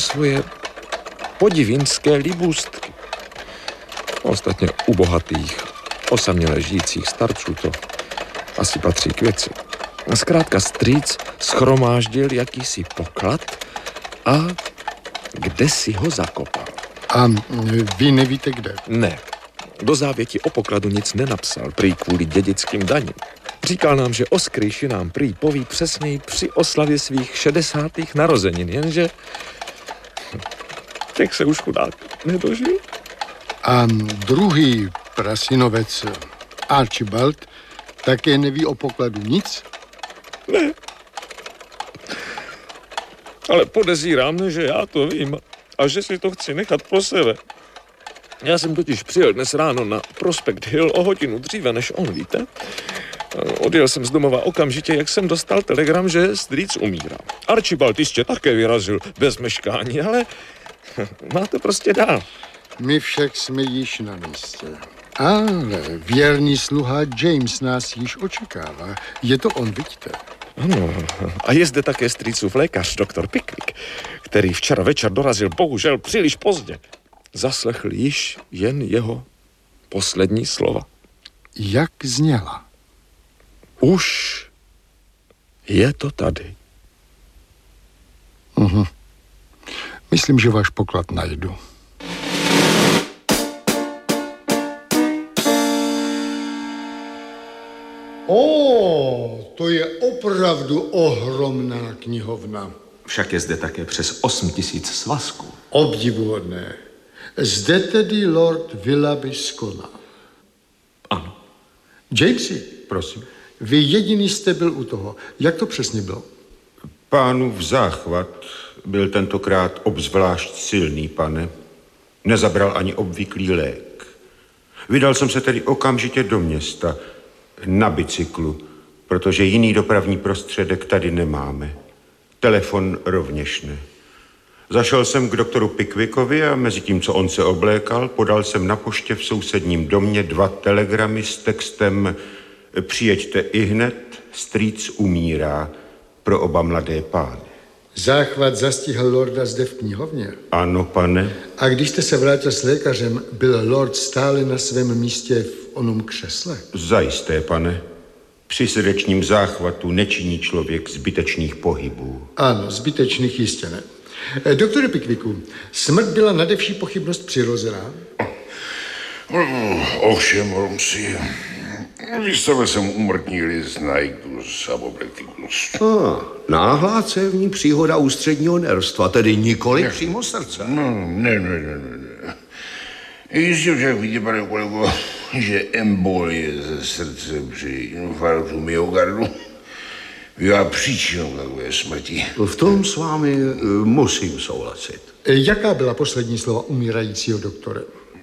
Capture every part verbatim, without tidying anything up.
svoje podivínské libůstky. Ostatně u bohatých, osaměle žijících starců to asi patří k věci. Zkrátka strýc schromáždil jakýsi poklad a kde si ho zakopal. A vy nevíte kde? Ne. Do závěti o pokladu nic nenapsal, prý kvůli dědickým daním. Říkal nám, že o skrýši nám prý poví přesněji při oslavě svých šedesátých narozenin, jenže těch se už chudák nedožil. A druhý prasinovec Archibald také neví o pokladu nic? Ne. Ale podezírám mne, že já to vím a že si to chci nechat pro sebe. Já jsem totiž přijel dnes ráno na Prospect Hill o hodinu dříve než on, víte? Odjel jsem z domova okamžitě, jak jsem dostal telegram, že strýc umírá. Archibald jistě také vyrazil bez meškání, ale má to prostě dál. My však jsme již na místě. Ale věrný sluha James nás již očekává. Je to on, vidíte? Ano, a je zde také strýcův lékař, doktor Pickwick, který včera večer dorazil bohužel příliš pozdě. Zaslechl již jen jeho poslední slova. Jak zněla? Už je to tady. Uh-huh. Myslím, že váš poklad najdu. O, to je opravdu ohromná knihovna. Však je zde také přes osm tisíc svazků. Obdivuhodné. Zde tedy Lord Willoughby Scona. Ano. Jamesy, Prosím. vy jediný jste byl u toho. Jak to přesně bylo? Pánův záchvat byl tentokrát obzvlášť silný, pane. Nezabral ani obvyklý lék. Vydal jsem se tedy okamžitě do města na bicyklu, protože jiný dopravní prostředek tady nemáme. Telefon rovněž ne. Zašel jsem k doktoru Pickwickovi a mezi tím, co on se oblékal, podal jsem na poště v sousedním domě dva telegramy s textem přijeďte ihned, strýc umírá, pro oba mladé pány. Záchvat zastihl lorda zde v knihovně? Ano, pane. A když jste se vrátil s lékařem, byl lord stále na svém místě v onom křesle? Zajisté, pane. Při srdečním záchvatu nečiní člověk zbytečných pohybů. Ano, zbytečných jistě ne. Doktore Pickwicku, smrt byla nadevší pochybnost přirozená? Ovšem, Holmesi, vystavil jsem úmrtní list na Ictus apoplecticus. Ah, náhlá cévní příhoda ústředního nerstva, tedy nikoli ne. přímo srdce. No, ne, ne, ne, ne. Jistě však vidíte, pane kolego, že embolie ze srdce při infarktu myokardu byla příčinou takové smrti. V tom s vámi uh, musím souhlasit. Jaká byla poslední slova umírajícího doktore?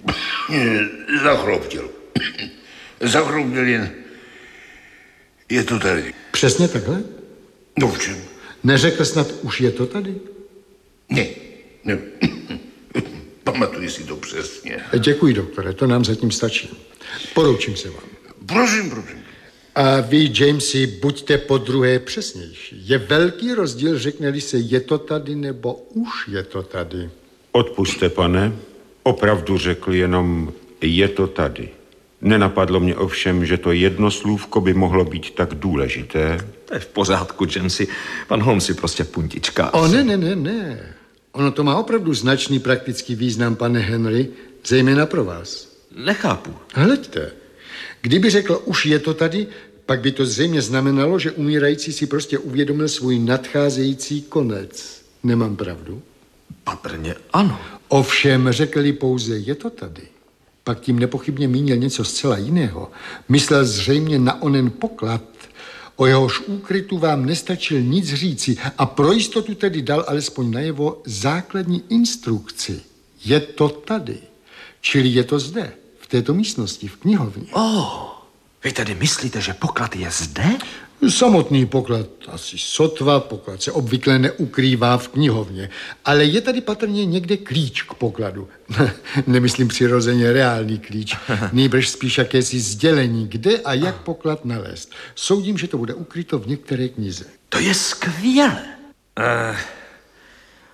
Zachroptil. Zachroptil jen. Je to tady. Přesně takhle? No v čem? Neřekl snad, už je to tady? Ne, ne. Pamatuji si to přesně. Děkuji, doktore, to nám zatím stačí. Poroučím se vám. Prosím, prosím. A vy, Jamesy, buďte po druhé přesnější. Je velký rozdíl, řekne-li se, je to tady, nebo už je to tady. Odpusťte, pane. Opravdu řekl jenom, je to tady. Nenapadlo mě ovšem, že to jedno slůvko by mohlo být tak důležité. To je v pořádku, Jamesy. Pan Holmes si prostě puntička. O, ne, ne, ne, ne. Ono to má opravdu značný praktický význam, pane Henry, zejména pro vás. Nechápu. Hleďte, kdyby řekl, už je to tady, pak by to zřejmě znamenalo, že umírající si prostě uvědomil svůj nadcházející konec. Nemám pravdu? Patrně ano. Ovšem, řekli pouze, je to tady. Pak tím nepochybně mínil něco zcela jiného. Myslel zřejmě na onen poklad, o jehož úkrytu vám nestačil nic říci a pro jistotu tedy dal alespoň najevo základní instrukci. Je to tady. Čili je to zde, v této místnosti, v knihovně. Oh, vy tedy myslíte, že poklad je zde? Samotný poklad asi sotva, poklad se obvykle neukrývá v knihovně, ale je tady patrně někde klíč k pokladu. Nemyslím přirozeně reálný klíč, nýbrž spíš jakési sdělení, kde a jak poklad nalézt. Soudím, že to bude ukryto v některé knize. To je skvělé. Uh,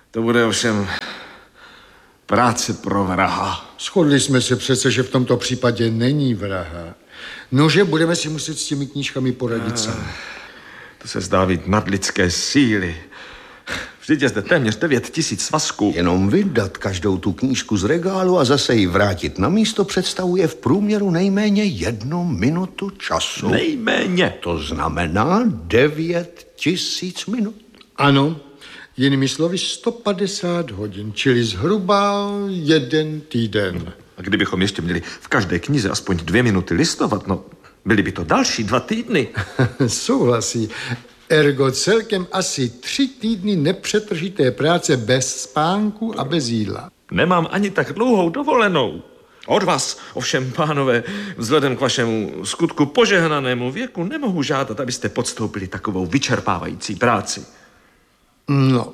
To bude ovšem práce pro vraha. Shodli jsme se přece, že v tomto případě není vraha. Nože budeme si muset s těmi knížkami poradit sami. To se zdá být nadlidské síly. Vždyť je zde téměř devět tisíc svazků. Jenom vydat každou tu knížku z regálu a zase ji vrátit na místo představuje v průměru nejméně jednu minutu času. Nejméně. To znamená devět tisíc minut. Ano, jinými slovy sto padesát hodin, čili zhruba jeden týden. A kdybychom ještě měli v každé knize aspoň dvě minuty listovat, no, byly by to další dva týdny. Souhlasí. Ergo celkem asi tři týdny nepřetržité práce bez spánku a bez jídla. Nemám ani tak dlouhou dovolenou. Od vás, ovšem, pánové, vzhledem k vašemu skutku požehnanému věku nemohu žádat, abyste podstoupili takovou vyčerpávající práci. No.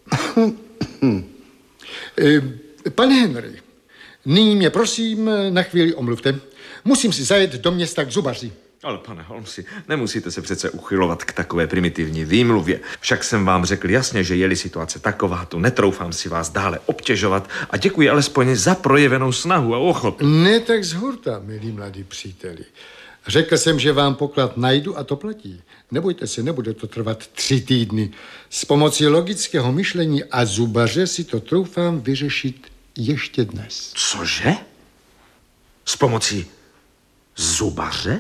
Pane Henry, nyní mě prosím na chvíli omluvte. Musím si zajet do města k zubaři. Ale pane Holmesi, nemusíte se přece uchylovat k takové primitivní výmluvě. Však jsem vám řekl jasně, že je-li situace taková, tu netroufám si vás dále obtěžovat a děkuji alespoň za projevenou snahu a ochotu. Ne tak z hurta, milí mladí příteli. Řekl jsem, že vám poklad najdu a to platí. Nebojte se, nebude to trvat tři týdny. S pomocí logického myšlení a zubaře si to troufám vyřešit ještě dnes. Cože? S pomocí zubaře?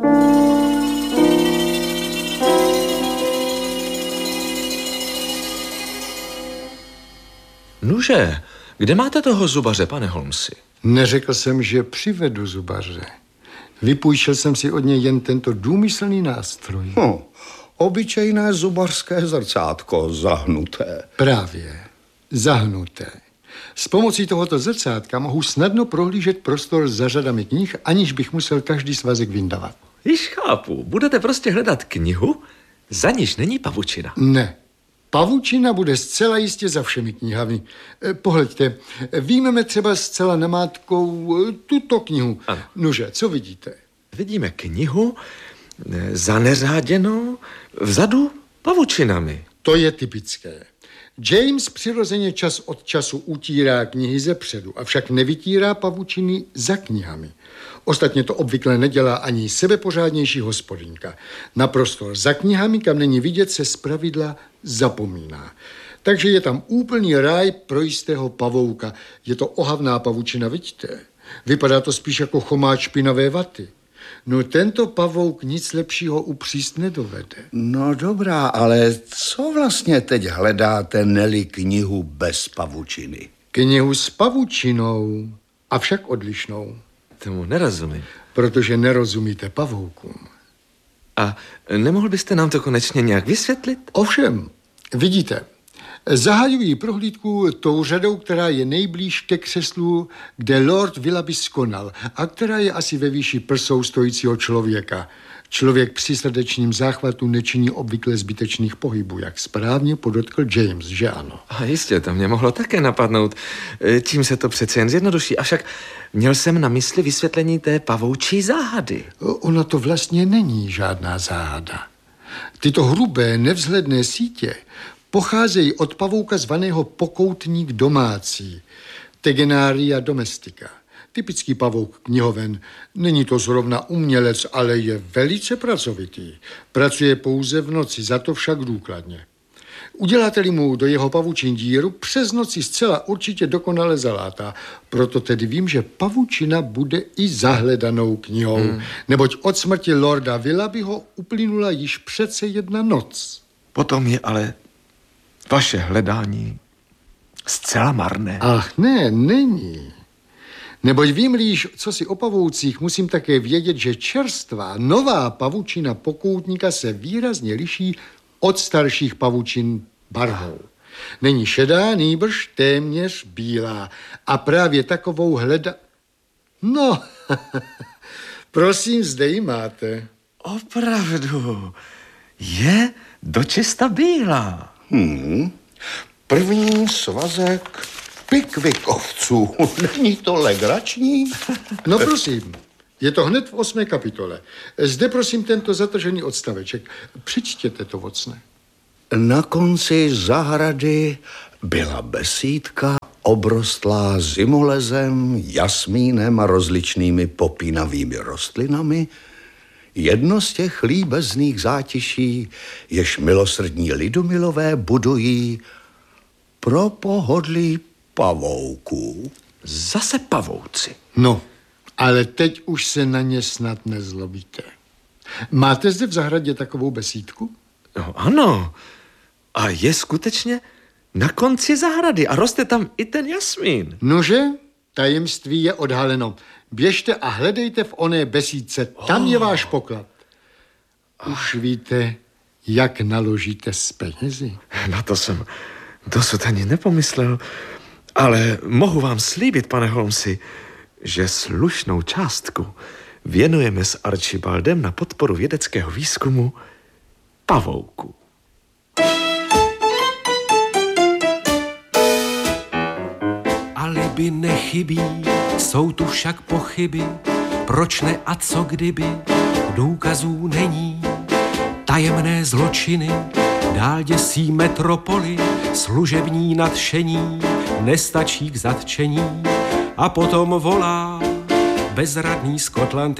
Nuže, kde máte toho zubaře, pane Holmesi? Neřekl jsem, že přivedu zubaře. Vypůjčil jsem si od něj jen tento důmyslný nástroj. No, obyčejné zubařské zrcátko, zahnuté. Právě, zahnuté. S pomocí tohoto zrcátka mohu snadno prohlížet prostor za řadami knih, aniž bych musel každý svazek vyndavat. Již chápu, budete prostě hledat knihu, za níž není pavučina. Ne, pavučina bude zcela jistě za všemi knihami. Pohleďte, výjmeme třeba zcela namátkou tuto knihu. Ano. Nože, co vidíte? Vidíme knihu zaneřáděnou vzadu pavučinami. To je typické. James přirozeně čas od času utírá knihy ze předu, avšak nevytírá pavučiny za knihami. Ostatně to obvykle nedělá ani sebepořádnější hospodinka. Na prostor za knihami, kam není vidět, se zpravidla zapomíná. Takže je tam úplný ráj pro jistého pavouka. Je to ohavná pavučina, vidíte? Vypadá to spíš jako chomáč špinavé vaty. No tento pavouk nic lepšího upříst nedovede. No dobrá, ale co vlastně teď hledáte, ne-li knihu bez pavučiny? Knihu s pavučinou, avšak odlišnou. Tomu nerozumím. Protože nerozumíte pavoukům. A nemohl byste nám to konečně nějak vysvětlit? Ovšem, vidíte, zahajují prohlídku tou řadou, která je nejblíž ke křeslu, kde Lord Willoughby skonal a která je asi ve výši prsou stojícího člověka. Člověk při srdečním záchvatu nečiní obvykle zbytečných pohybů, jak správně podotkl James, že ano? A jistě, to mě mohlo také napadnout. Tím se to přece jen zjednoduší. Avšak měl jsem na mysli vysvětlení té pavoučí záhady. Ona to vlastně není žádná záhada. Tyto hrubé, nevzhledné sítě pocházejí od pavouka zvaného pokoutník domácí, Tegenaria domestica. Typický pavouk knihoven. Není to zrovna umělec, ale je velice pracovitý. Pracuje pouze v noci, za to však důkladně. Uděláte-li mu do jeho pavučin díru, přes noci zcela určitě dokonale zalátá. Proto tedy vím, že pavučina bude i zahledanou knihou. Hmm. Neboť od smrti Lorda Willoughbyho uplynula již přece jedna noc. Potom je ale vaše hledání zcela marné. Ach ne, není. Neboť vím-li, co si o pavoucích, musím také vědět, že čerstvá, nová pavučina pokoutníka se výrazně liší od starších pavučin barvou. Není šedá, nýbrž téměř bílá. A právě takovou hleda... No, prosím, zde ji máte. Opravdu, je dočista bílá. Hmm, první svazek Pickvickovců. Není to legrační? No prosím, je to hned v osmé kapitole. Zde prosím tento zatržený odstaveček. Přečtěte to, vocne. Na konci zahrady byla besídka obrostlá zimolezem, jasmínem a rozličnými popínavými rostlinami, jedno z těch líbezných zátiší, jež milosrdní lidumilové budují pro pohodlí pavouků. Zase pavouci. No, ale teď už se na ně snad nezlobíte. Máte zde v zahradě takovou besídku? No, ano. A je skutečně na konci zahrady a roste tam i ten jasmín. Nože, tajemství je odhaleno. Běžte a hledejte v oné besídce, tam oh. je váš poklad. Už víte, jak naložíte s penězi? Na to jsem dosud ani nepomyslel, ale mohu vám slíbit, pane Holmesi, že slušnou částku věnujeme s Archibaldem na podporu vědeckého výzkumu pavouku. Alibi nechybí, jsou tu však pochyby, proč ne a co kdyby, důkazů není. Tajemné zločiny dál děsí metropoli, služební nadšení nestačí k zatčení a potom volá bezradný Skotland